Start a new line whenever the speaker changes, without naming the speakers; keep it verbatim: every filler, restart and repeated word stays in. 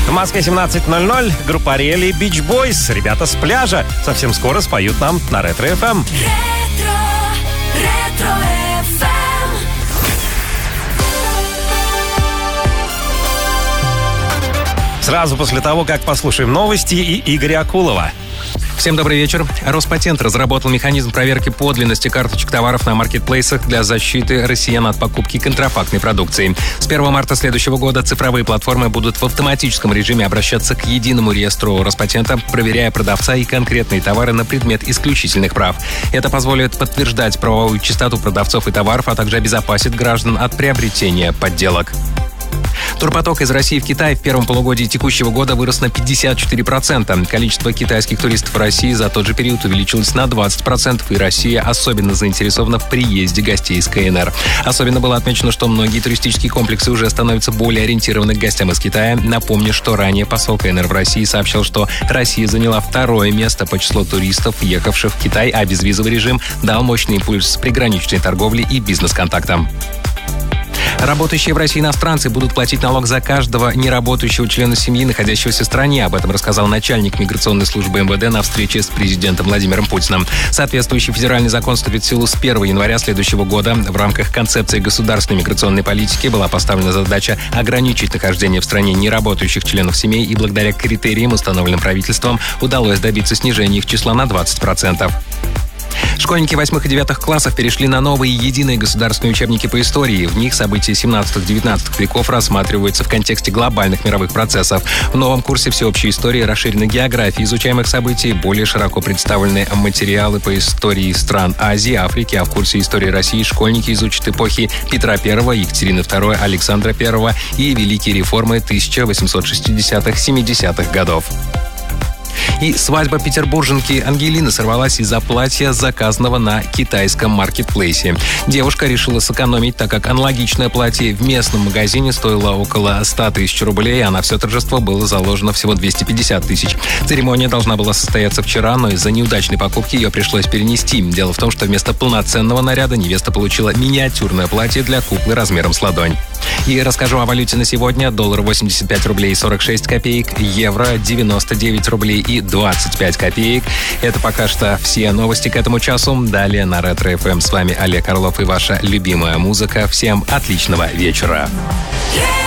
В Москве семнадцать ноль ноль. Группа Ариэль и Beach Boys. Ребята с пляжа совсем скоро споют нам на Ретро эф эм. Сразу после того, как послушаем новости и Игоря Акулова.
Всем добрый вечер. Роспатент разработал механизм проверки подлинности карточек товаров на маркетплейсах для защиты россиян от покупки контрафактной продукции. С первого марта следующего года цифровые платформы будут в автоматическом режиме обращаться к единому реестру Роспатента, проверяя продавца и конкретные товары на предмет исключительных прав. Это позволит подтверждать правовую чистоту продавцов и товаров, а также обезопасит граждан от приобретения подделок. Турпоток из России в Китай в первом полугодии текущего года вырос на пятьдесят четыре процента. Количество китайских туристов в России за тот же период увеличилось на двадцать процентов, и Россия особенно заинтересована в приезде гостей из ка эн эр. Особенно было отмечено, что многие туристические комплексы уже становятся более ориентированы к гостям из Китая. Напомню, что ранее посол ка эн эр в России сообщал, что Россия заняла второе место по числу туристов, ехавших в Китай, а безвизовый режим дал мощный импульс приграничной торговле и бизнес-контактам. Работающие в России иностранцы будут платить налог за каждого неработающего члена семьи, находящегося в стране. Об этом рассказал начальник миграционной службы эм вэ дэ на встрече с президентом Владимиром Путиным. Соответствующий федеральный закон вступит в силу с первого января следующего года. В рамках концепции государственной миграционной политики была поставлена задача ограничить нахождение в стране неработающих членов семей, и благодаря критериям, установленным правительством, удалось добиться снижения их числа на двадцать процентов. Школьники восьмых и девятых классов перешли на новые единые государственные учебники по истории. В них события семнадцатого-девятнадцатого веков рассматриваются в контексте глобальных мировых процессов. В новом курсе всеобщей истории расширена география изучаемых событий, более широко представлены материалы по истории стран Азии, Африки, а в курсе истории России школьники изучат эпохи Петра Первого, Екатерины Второй, Александра Первого и Великие реформы тысяча восемьсот шестидесятых-семидесятых годов. И свадьба петербурженки Ангелины сорвалась из-за платья, заказанного на китайском маркетплейсе. Девушка решила сэкономить, так как аналогичное платье в местном магазине стоило около ста тысяч рублей, а на все торжество было заложено всего двести пятьдесят тысяч. Церемония должна была состояться вчера, но из-за неудачной покупки ее пришлось перенести. Дело в том, что вместо полноценного наряда невеста получила миниатюрное платье для куклы размером с ладонь. И расскажу о валюте на сегодня. Доллар восемьдесят пять рублей сорок шесть копеек, евро девяносто девять рублей и двадцать пять копеек. Это пока что все новости к этому часу. Далее на Ретро эф эм. С вами Олег Орлов и ваша любимая музыка. Всем отличного вечера.